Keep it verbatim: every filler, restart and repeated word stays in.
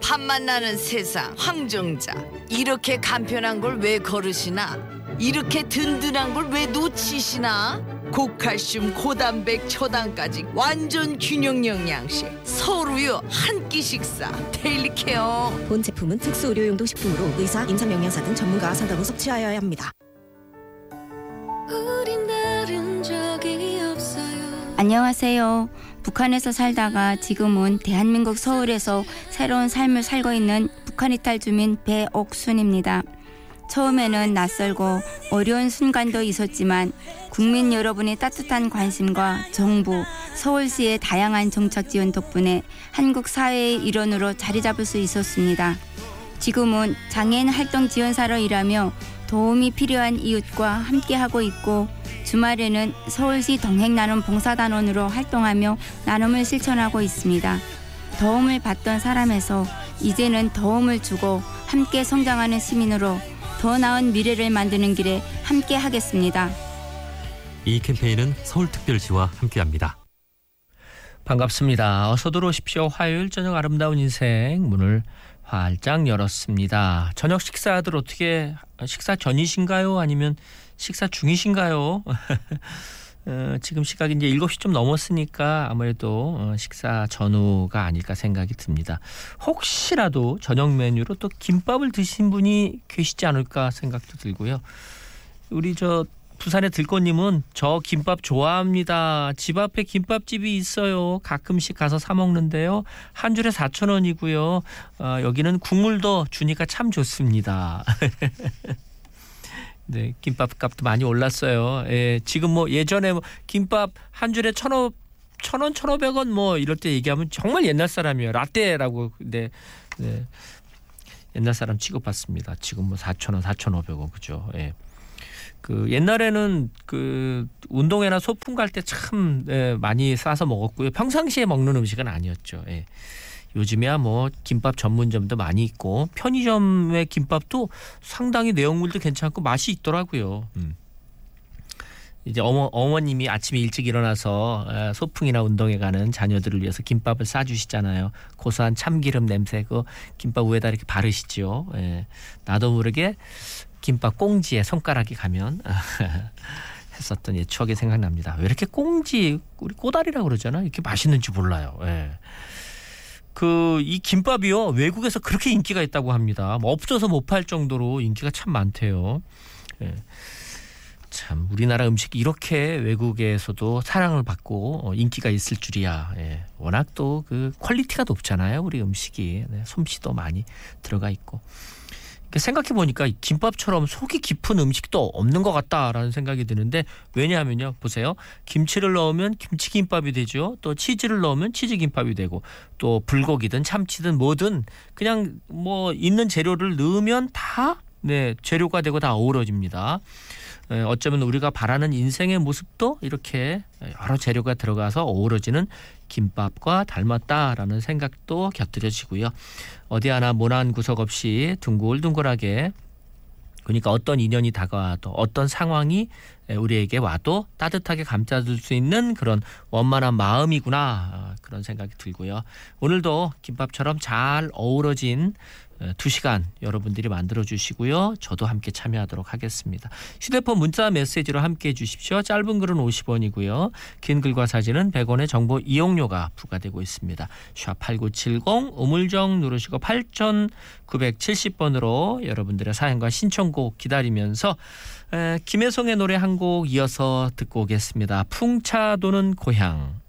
밥만 나는 세상 황정자. 이렇게 간편한 걸 왜 거르시나? 이렇게 든든한 걸 왜 놓치시나? 고칼슘 고단백 초당까지 완전 균형 영양식 서울우유 한 끼 식사 데일리케어. 본 제품은 특수 의료용도 식품으로 의사, 임상영양사 등 전문가와 상담 후 섭취하여야 합니다. 우린 다른 적이 없어요. 안녕하세요. 북한에서 살다가 지금은 대한민국 서울에서 새로운 삶을 살고 있는 북한 이탈 주민 배옥순입니다. 처음에는 낯설고 어려운 순간도 있었지만 국민 여러분의 따뜻한 관심과 정부, 서울시의 다양한 정책 지원 덕분에 한국 사회의 일원으로 자리 잡을 수 있었습니다. 지금은 장애인 활동 지원사로 일하며 도움이 필요한 이웃과 함께하고 있고 주말에는 서울시 동행나눔 봉사단원으로 활동하며 나눔을 실천하고 있습니다. 도움을 받던 사람에서 이제는 도움을 주고 함께 성장하는 시민으로 더 나은 미래를 만드는 길에 함께 하겠습니다. 이 캠페인은 서울특별시와 함께합니다. 반갑습니다. 어서 들어오십시오. 화요일 저녁 아름다운 인생 문을 활짝 열었습니다. 저녁 식사들 어떻게 식사 전이신가요? 아니면 식사 중이신가요? 어, 지금 시각이 이제 일곱 시 좀 넘었으니까 아무래도 어, 식사 전후가 아닐까 생각이 듭니다. 혹시라도 저녁 메뉴로 또 김밥을 드신 분이 계시지 않을까 생각도 들고요. 우리 저 부산의 들꽃님은 저 김밥 좋아합니다. 집 앞에 김밥집이 있어요. 가끔씩 가서 사 먹는데요. 한 줄에 사천 원이고요. 어, 여기는 국물도 주니까 참 좋습니다. 네, 김밥 값도 많이 올랐어요. 예, 지금 뭐 예전에 뭐 김밥 한 줄에 천오, 천 원, 천오백 원 뭐 이럴 때 얘기하면 정말 옛날 사람이에요. 라떼라고. 네, 네. 옛날 사람 취급받습니다. 지금 뭐 사천 원, 사천오백 원 그죠. 예. 그 옛날에는 그 운동회나 소풍 갈 때 참 예, 많이 싸서 먹었고요. 평상시에 먹는 음식은 아니었죠. 예. 요즘이야 뭐 김밥 전문점도 많이 있고 편의점의 김밥도 상당히 내용물도 괜찮고 맛이 있더라고요. 음. 이제 어머, 어머님이 아침에 일찍 일어나서 소풍이나 운동회 가는 자녀들을 위해서 김밥을 싸주시잖아요. 고소한 참기름 냄새 그 김밥 위에다 이렇게 바르시죠. 예. 나도 모르게 김밥 꽁지에 손가락이 가면 했었던 예, 추억이 생각납니다. 왜 이렇게 꽁지 우리 꼬다리라고 그러잖아요. 이렇게 맛있는지 몰라요. 예. 그 이 김밥이요 외국에서 그렇게 인기가 있다고 합니다. 뭐 없어서 못 팔 정도로 인기가 참 많대요. 예. 참 우리나라 음식이 이렇게 외국에서도 사랑을 받고 인기가 있을 줄이야. 예. 워낙 또 그 퀄리티가 높잖아요. 우리 음식이 네, 솜씨도 많이 들어가 있고. 생각해 보니까 김밥처럼 속이 깊은 음식도 없는 것 같다라는 생각이 드는데 왜냐하면요. 보세요. 김치를 넣으면 김치김밥이 되죠. 또 치즈를 넣으면 치즈김밥이 되고 또 불고기든 참치든 뭐든 그냥 뭐 있는 재료를 넣으면 다 네, 재료가 되고 다 어우러집니다. 에, 어쩌면 우리가 바라는 인생의 모습도 이렇게 여러 재료가 들어가서 어우러지는 김밥과 닮았다라는 생각도 곁들여지고요. 어디 하나 모난 구석 없이 둥글둥글하게 그러니까 어떤 인연이 다가와도 어떤 상황이 우리에게 와도 따뜻하게 감싸줄 수 있는 그런 원만한 마음이구나 그런 생각이 들고요. 오늘도 김밥처럼 잘 어우러진 두 시간 여러분들이 만들어주시고요. 저도 함께 참여하도록 하겠습니다. 휴대폰 문자 메시지로 함께해 주십시오. 짧은 글은 오십 원이고요. 긴 글과 사진은 백 원의 정보 이용료가 부과되고 있습니다. 샵 팔구칠공 우물정 누르시고 팔구칠공 번으로 여러분들의 사연과 신청곡 기다리면서 에, 김혜성의 노래 한 곡 이어서 듣고 오겠습니다. 풍차 도는 고향.